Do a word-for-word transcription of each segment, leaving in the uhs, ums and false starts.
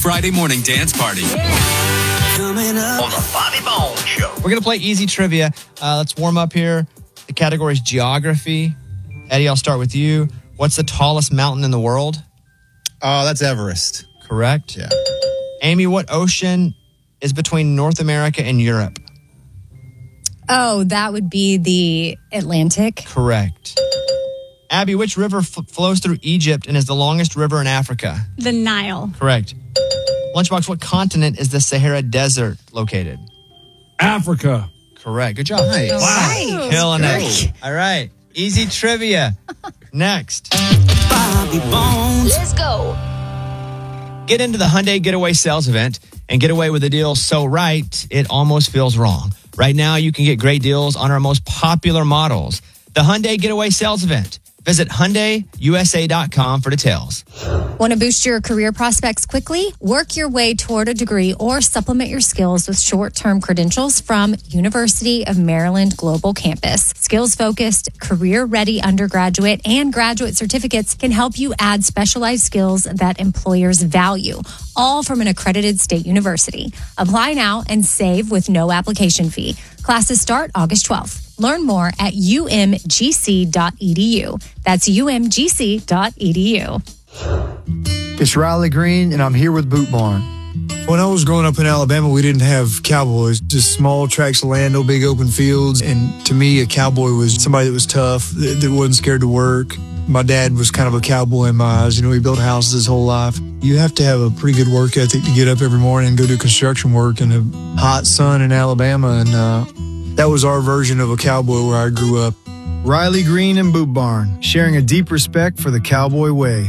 Friday morning dance party. Yeah. Coming up on the Bobby Bones Show. We're going to play easy trivia. Uh, let's warm up here. The category is geography. Eddie, I'll start with you. What's the tallest mountain in the world? Oh, that's Everest. Correct. Yeah. Amy, what ocean is between North America and Europe? Oh, that would be the Atlantic. Correct. Abby, which river f- flows through Egypt and is the longest river in Africa? The Nile. Correct. Lunchbox, what continent is the Sahara Desert located? Africa. Correct. Good job. Nice. Wow. Wow. Killing it. All right. Easy trivia. Next. Bobby Bones. Let's go. Get into the Hyundai Getaway sales event and get away with a deal so right, it almost feels wrong. Right now, you can get great deals on our most popular models. The Hyundai Getaway sales event. Visit Hyundai U S A dot com for details. Want to boost your career prospects quickly? Work your way toward a degree or supplement your skills with short-term credentials from University of Maryland Global Campus. Skills-focused, career-ready undergraduate and graduate certificates can help you add specialized skills that employers value, all from an accredited state university. Apply now and save with no application fee. Classes start August twelfth. Learn more at U M G C dot E D U. That's U M G C dot E D U. It's Riley Green, and I'm here with Boot Barn. When I was growing up in Alabama, we didn't have cowboys, just small tracts of land, no big open fields. And to me, a cowboy was somebody that was tough, that, that wasn't scared to work. My dad was kind of a cowboy in my eyes. You know, he built houses his whole life. You have to have a pretty good work ethic to get up every morning and go do construction work in a hot sun in Alabama. And uh, that was our version of a cowboy where I grew up. Riley Green and Boot Barn, sharing a deep respect for the cowboy way.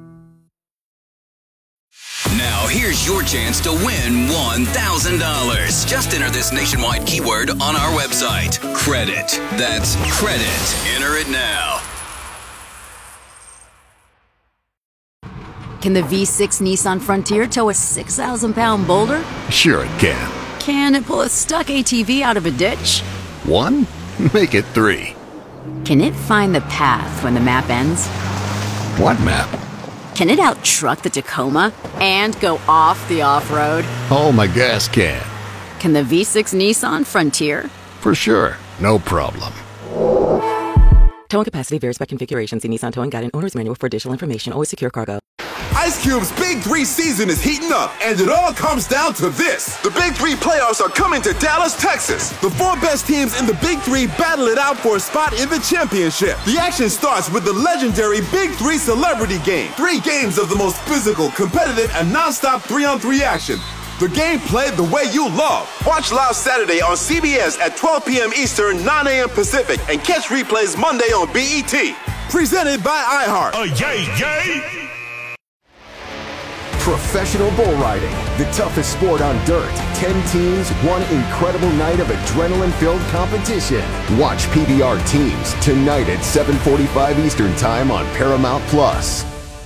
Now, here's your chance to win one thousand dollars. Just enter this nationwide keyword on our website. Credit. That's credit. Enter it now. Can the V six Nissan Frontier tow a six thousand pound boulder? Sure it can. Can it pull a stuck A T V out of a ditch? One? Make it three. Can it find the path when the map ends? What map? Can it out-truck the Tacoma and go off the off-road? Oh, my gas can. Can the V six Nissan Frontier? For sure. No problem. Towing capacity varies by configuration. See Nissan Towing Guide and Owner's Manual for additional information. Always secure cargo. Ice Cube's Big Three season is heating up, and it all comes down to this. The Big Three playoffs are coming to Dallas, Texas. The four best teams in the Big Three battle it out for a spot in the championship. The action starts with the legendary Big Three Celebrity Game. Three games of the most physical, competitive, and non-stop three-on-three action. The game played the way you love. Watch live Saturday on C B S at twelve p.m. Eastern, nine a.m. Pacific, and catch replays Monday on B E T. Presented by iHeart. Oh, yay, yay! Professional bull riding, the toughest sport on dirt. Ten teams, one incredible night of adrenaline-filled competition. Watch P B R Teams tonight at seven forty-five Eastern Time on Paramount Plus.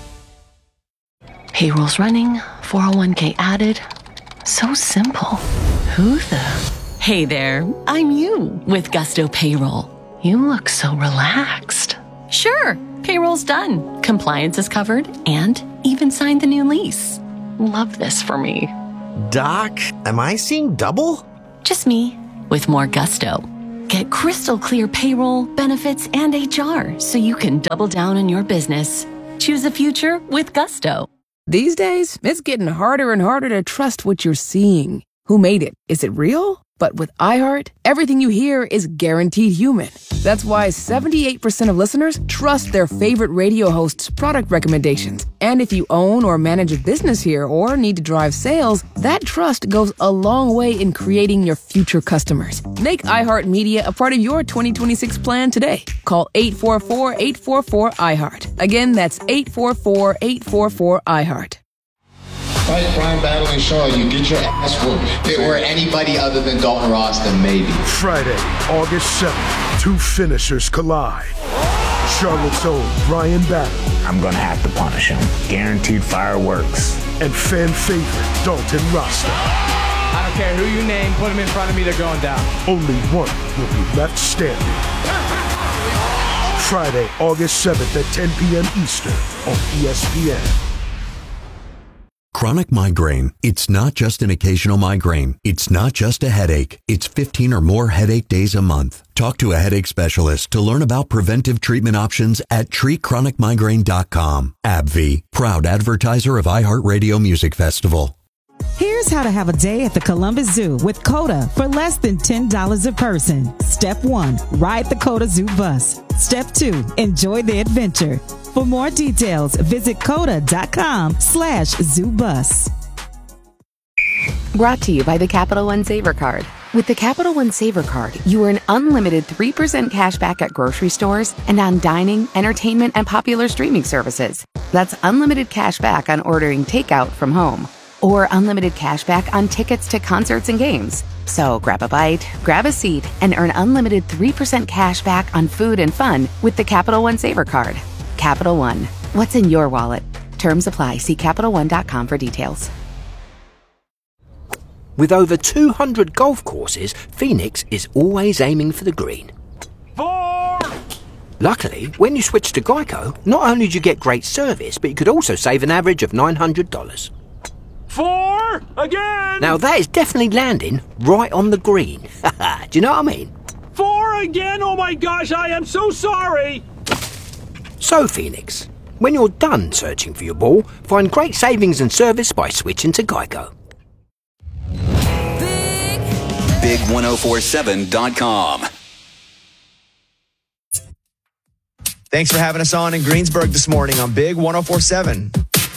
Payroll's running, four oh one k added. So simple. Who the? Hey there, I'm you with Gusto Payroll. You look so relaxed. Sure, payroll's done. Compliance is covered and even signed the new lease. Love this for me. Doc, am I seeing double? Just me with more Gusto. Get crystal clear payroll, benefits, and H R so you can double down on your business. Choose a future with Gusto. These days, it's getting harder and harder to trust what you're seeing. Who made it? Is it real? But with iHeart, everything you hear is guaranteed human. That's why seventy-eight percent of listeners trust their favorite radio host's product recommendations. And if you own or manage a business here or need to drive sales, that trust goes a long way in creating your future customers. Make iHeartMedia a part of your twenty twenty-six plan today. Call eight four four, eight four four, iHeart. Again, that's eight four four, eight four four, iHeart. Fight Brian Battle and Shaw, you get your ass whooped. If it were anybody other than Dalton Ross, then maybe. Friday, August seventh, two finishers collide. Charlotte's own Brian Battle. I'm gonna have to punish him. Guaranteed fireworks. And fan favorite Dalton Rasta. I don't care who you name, put him in front of me, they're going down. Only one will be left standing. Friday, August seventh at ten p.m. Eastern on E S P N. Chronic migraine. It's not just an occasional migraine. It's not just a headache. It's fifteen or more headache days a month. Talk to a headache specialist to learn about preventive treatment options at treat chronic migraine dot com. AbbVie, proud advertiser of iHeartRadio Music Festival. Here's how to have a day at the Columbus Zoo with CODA for less than ten dollars a person. Step one, ride the CODA Zoo bus. Step two, enjoy the adventure. For more details, visit coda.com slash zoo bus. Brought to you by the Capital One Saver Card. With the Capital One Saver Card, you earn unlimited three percent cash back at grocery stores and on dining, entertainment, and popular streaming services. That's unlimited cash back on ordering takeout from home. Or unlimited cash back on tickets to concerts and games. So grab a bite, grab a seat, and earn unlimited three percent cash back on food and fun with the Capital One Saver Card. Capital One. What's in your wallet? Terms apply. See Capital One dot com for details. With over two hundred golf courses, Phoenix is always aiming for the green. Four! Luckily, when you switch to Geico, not only do you get great service, but you could also save an average of nine hundred dollars. Four again. Now that is definitely landing right on the green. Do you know what I mean? Four again. Oh my gosh, I am so sorry. So, Phoenix, when you're done searching for your ball, find great savings and service by switching to Geico. big ten forty-seven dot com. Thanks for having us on in Greensburg this morning on Big ten forty-seven.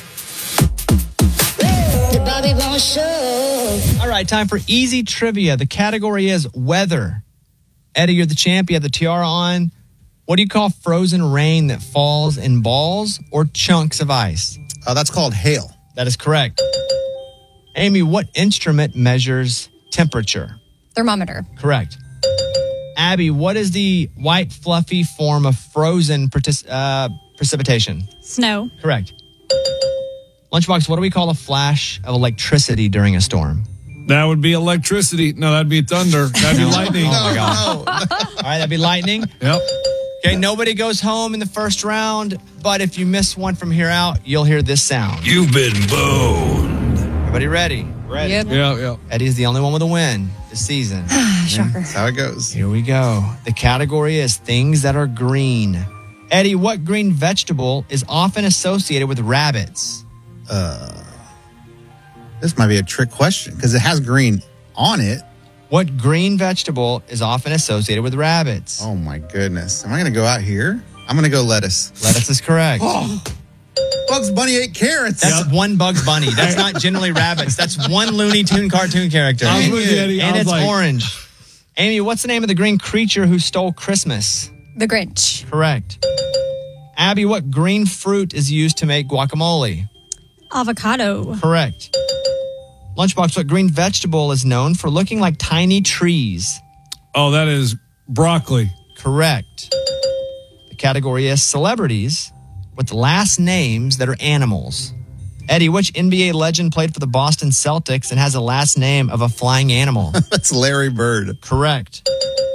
The Bobby Bones Show. All right, time for easy trivia. The category is weather. Eddie, you're the champ. You have the tiara on. What do you call frozen rain that falls in balls or chunks of ice? Uh, that's called hail. That is correct. Amy, what instrument measures temperature? Thermometer. Correct. Abby, what is the white, fluffy form of frozen partic- uh, precipitation? Snow. Correct. Lunchbox, what do we call a flash of electricity during a storm? That would be electricity. No, that'd be thunder. That'd be lightning. Oh, my God. All right, that'd be lightning. Yep. Okay, nobody goes home in the first round, but if you miss one from here out, you'll hear this sound. You've been boned. Everybody ready? Ready. Yep. Yeah, yeah. Eddie's the only one with a win this season. Shocker. That's how it goes. Here we go. The category is things that are green. Eddie, what green vegetable is often associated with rabbits? Uh, this might be a trick question because it has green on it. What green vegetable is often associated with rabbits? Oh my goodness. Am I going to go out here? I'm going to go lettuce. Lettuce is correct. Oh, Bugs Bunny ate carrots. That's one Bugs Bunny. That's not generally rabbits. That's one Looney Tune cartoon character. I was with you, Eddie. I And was it's like- orange. Amy, what's the name of the green creature who stole Christmas? The Grinch. Correct. Abby, what green fruit is used to make guacamole? Avocado. Correct. Lunchbox, what green vegetable is known for looking like tiny trees? Oh, that is broccoli. Correct. The category is celebrities with last names that are animals. Eddie, which N B A legend played for the Boston Celtics and has a last name of a flying animal? That's Larry Bird. Correct.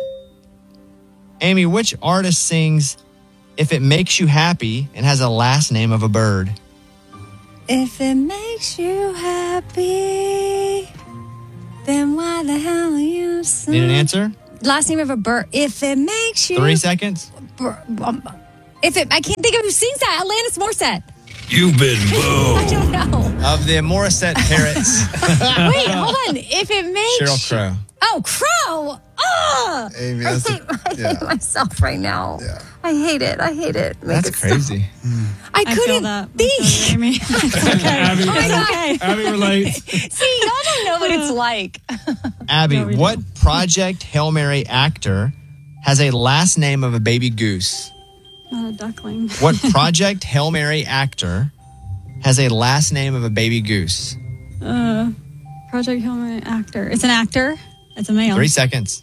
Amy, which artist sings If It Makes You Happy and has a last name of a bird? If it makes you happy, then why the hell are you so... Need an answer? Last name of a bird. If it makes you... Three seconds. Bur- um, if it... I can't think of who sings that. Alanis Morissette. You've been boned. I don't know. Of the Morissette parrots. Wait, hold on. If it makes... Sheryl Crow. Oh, Crow! Ah! Amy, I that's hate, a- I yeah. hate myself right now. Yeah. I hate it. I hate it. Make That's it stop. crazy. I I couldn't feel that. think. Amy. Abby, Oh my God. Abby relates. See, y'all don't know what it's like. Abby, No, we what Project Hail Mary actor has a last name of a baby goose? Not a duckling. What Project Hail Mary actor has a last name of a baby goose? Uh, Project Hail Mary actor. It's an actor. It's a male. Three seconds.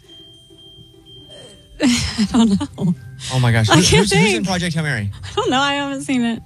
I don't know. Oh my gosh. I Who- can't who's, who's in think. Project Hail Mary? I don't know. I haven't seen it.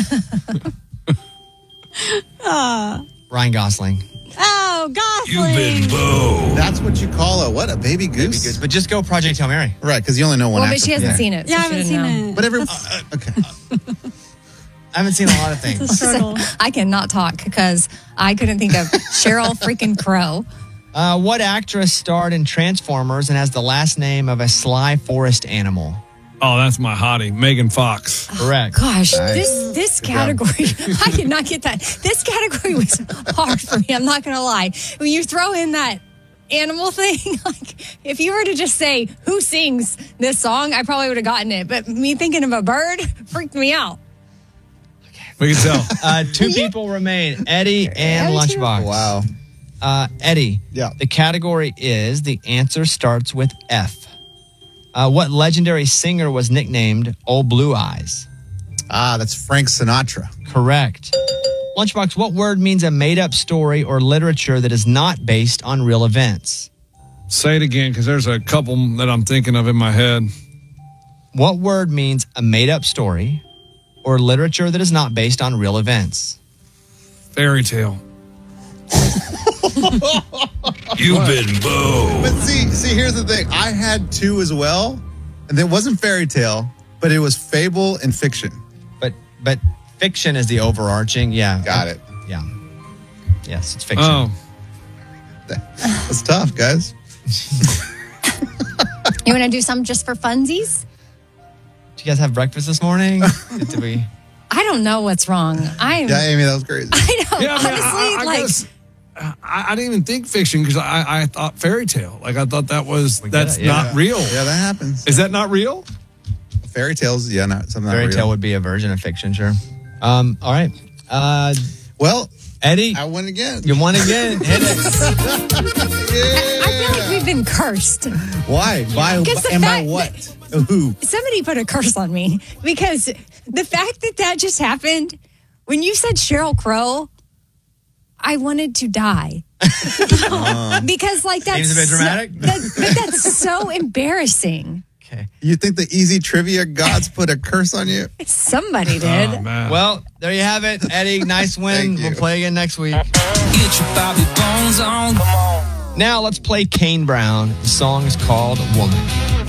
Ah. Ryan Gosling. Oh, Gosling. You've been boned. That's what you call a what? A baby goose? Baby goose. But just go Project Hail Mary. Right, because you only know one Well, actor. but she hasn't Yeah. seen it. So Yeah, I she haven't didn't seen know. it. But every... That's- uh, okay. I haven't seen a lot of things. It's a struggle. I cannot talk because I couldn't think of Cheryl freaking Crow. Uh, what actress starred in Transformers and has the last name of a sly forest animal? Oh, that's my hottie, Megan Fox. Correct. Gosh, Nice. this this Good job. category, I did not get that. This category was hard for me. I'm not going to lie. When you throw in that animal thing, like if you were to just say who sings this song, I probably would have gotten it. But me thinking of a bird freaked me out. We can tell. Uh, two people remain, Eddie and Eddie too. Lunchbox. Wow. Uh, Eddie, Yeah. the category is the answer starts with F. Uh, what legendary singer was nicknamed Old Blue Eyes? Ah, that's Frank Sinatra. Correct. Lunchbox, what word means a made-up story or literature that is not based on real events? Say it again, because there's a couple that I'm thinking of in my head. What word means a made-up story or literature that is not based on real events? Fairy tale. You've been boned. But see, see, here's the thing. I had two as well, and it wasn't fairy tale, but it was fable and fiction. But but fiction is the overarching. Yeah. Got it. Yeah. Yes, it's fiction. Oh, That's tough, guys. You want to do something just for funsies? Did you guys have breakfast this morning? Did we? I don't know what's wrong. I'm. Yeah, Amy, that was crazy. I know. yeah. I, mean, honestly, I, I, I like. guess I, I didn't even think fiction because I, I thought fairy tale. Like I thought that was get that's it, yeah. not real. Yeah, that happens. Is that not real? Fairy tales, yeah, not something. Fairy not tale real. would be a version of fiction, sure. Um. All right. Uh, Well, Eddie, I won again. you won again. Hit it. Yeah. I feel like we've been cursed. Why? By Because the and by fact what? Who? Somebody put a curse on me because the fact that that just happened when you said Cheryl Crow, I wanted to die. Because like that's Seems a bit dramatic. So, that, but that's so embarrassing. Okay. You think the easy trivia gods put a curse on you? Somebody did. Oh, man. Well, there you have it, Eddie. Nice win. Thank you. We'll play again next week. Get your Bobby Bones on. Now let's play Kane Brown. The song is called Woman.